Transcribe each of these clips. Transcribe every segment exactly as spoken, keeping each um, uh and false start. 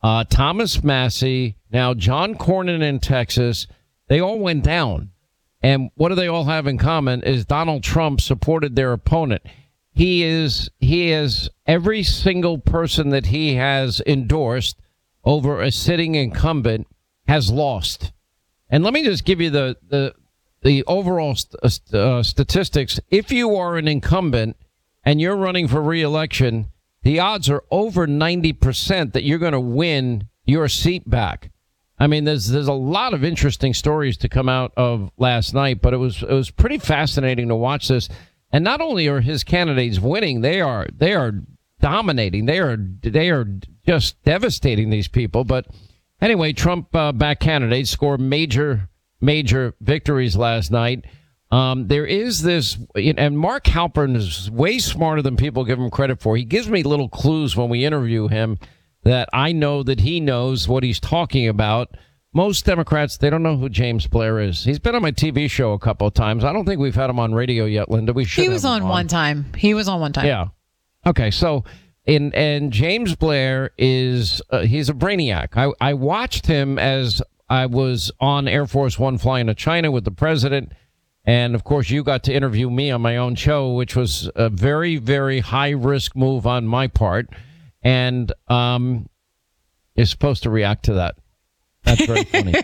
uh, Thomas Massie, now John Cornyn in Texas. They all went down. And what do they all have in common is Donald Trump supported their opponent. He is he is every single person that he has endorsed over a sitting incumbent has lost. And let me just give you the the, the overall st- uh, statistics. If you are an incumbent and you're running for re-election, the odds are over ninety percent that you're going to win your seat back. I mean, there's there's a lot of interesting stories to come out of last night, but it was it was pretty fascinating to watch this. And not only are his candidates winning, they are they are dominating. They are they are just devastating these people. But anyway, Trump uh, backed candidates scored major major victories last night. Um, there is this, and Mark Halperin is way smarter than people give him credit for. He gives me little clues when we interview him that I know that he knows what he's talking about. Most Democrats, they don't know who James Blair is. He's been on my T V show a couple of times. I don't think we've had him on radio yet, Linda. We should. He was on, on one time. He was on one time. Yeah. Okay. So, in and James Blair is uh, he's a brainiac. I I watched him as I was on Air Force One flying to China with the president, and of course you got to interview me on my own show, which was a very very high risk move on my part. And um, you're supposed to react to that. That's very funny.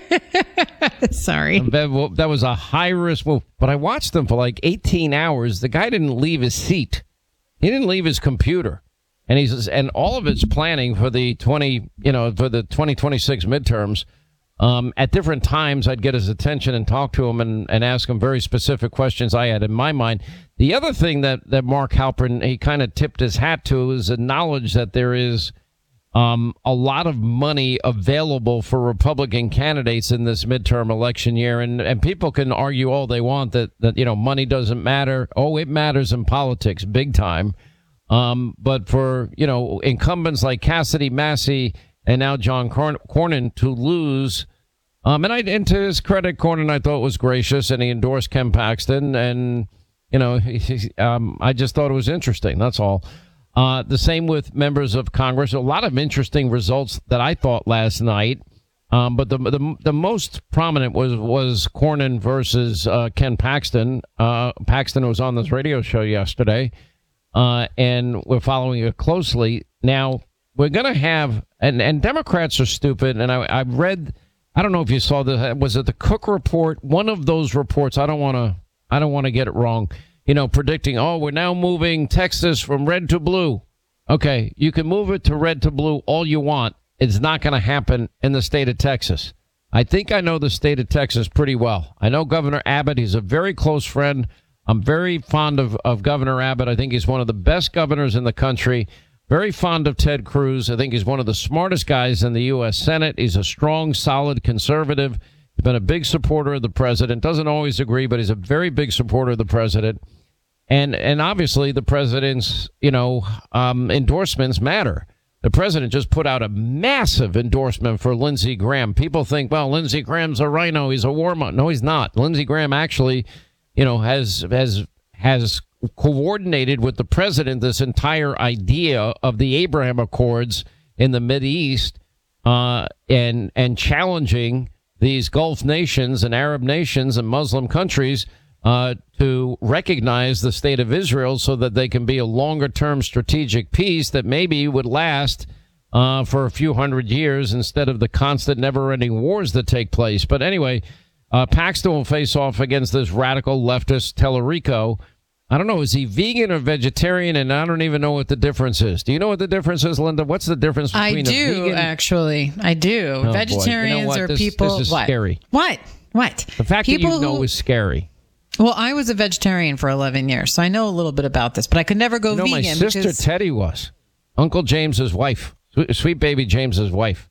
Sorry. That, that was a high-risk move. But I watched him for like eighteen hours. The guy didn't leave his seat. He didn't leave his computer. And he's and all of it's planning for the twenty, you know, for the twenty twenty-six midterms. Um, at different times, I'd get his attention and talk to him and, and ask him very specific questions I had in my mind. The other thing that, that Mark Halperin, he kind of tipped his hat to is the knowledge that there is um, a lot of money available for Republican candidates in this midterm election year. And, and people can argue all they want that, that, you know, money doesn't matter. Oh, it matters in politics big time. Um, but for, you know, incumbents like Cassidy Massey and now John Cornyn to lose. Um, and, I, and to his credit, Cornyn, I thought was gracious, and he endorsed Ken Paxton. And, you know, he, he, um, I just thought it was interesting. That's all. Uh, the same with members of Congress. A lot of interesting results that I thought last night. Um, but the, the the most prominent was was Cornyn versus uh, Ken Paxton. Uh, Paxton was on this radio show yesterday, uh, and we're following it closely. Now, we're going to have, and, and Democrats are stupid, and I, I read, I don't know if you saw this, was it the Cook report? One of those reports, I don't want to, I don't want to get it wrong, you know, predicting, oh, we're now moving Texas from red to blue. Okay, you can move it to red to blue all you want. It's not going to happen in the state of Texas. I think I know the state of Texas pretty well. I know Governor Abbott. He's a very close friend. I'm very fond of, of Governor Abbott. I think he's one of the best governors in the country. Very fond of Ted Cruz. I think he's one of the smartest guys in the U S Senate. He's a strong, solid conservative. He's been a big supporter of the president. Doesn't always agree, but he's a very big supporter of the president. And and obviously the president's, you know, um, endorsements matter. The president just put out a massive endorsement for Lindsey Graham. People think, well, Lindsey Graham's a rhino. He's a warmonger. No, he's not. Lindsey Graham actually, you know, has has has coordinated with the president this entire idea of the Abraham Accords in the Mideast, uh, and and challenging these Gulf nations and Arab nations and Muslim countries uh, to recognize the state of Israel so that they can be a longer-term strategic peace that maybe would last uh, for a few hundred years instead of the constant, never-ending wars that take place. But anyway, uh, Paxton will face off against this radical leftist Tellerico. I don't know, is he vegan or vegetarian? And I don't even know what the difference is. Do you know what the difference is, Linda? What's the difference between I a do, vegan? actually. I do. Oh, Vegetarians boy. You know are this, people. This is what? scary. What? What? The fact people that you know who, is scary. Well, I was a vegetarian for eleven years, so I know a little bit about this, but I could never go you know, vegan. My sister because... Teddy was. Uncle James's wife. Sweet, sweet baby James's wife.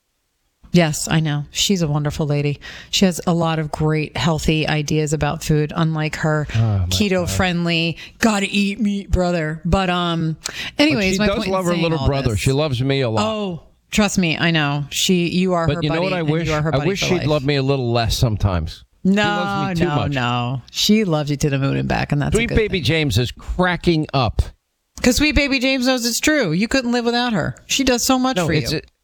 Yes, I know. She's a wonderful lady. She has a lot of great, healthy ideas about food, unlike her oh, keto-friendly, gotta eat meat brother. But, um, anyways, but she my does point love her in little brother. This, she loves me a lot. Oh, trust me, I know. She, you are but her you buddy. Know what I wish? You are her buddy I wish for she'd life. love me a little less sometimes. No, she loves me too no, much. no. She loves you to the moon and back, and that's Sweet a good baby thing. James is cracking up. Because Sweet baby James knows it's true. You couldn't live without her. She does so much no, for it's you. A,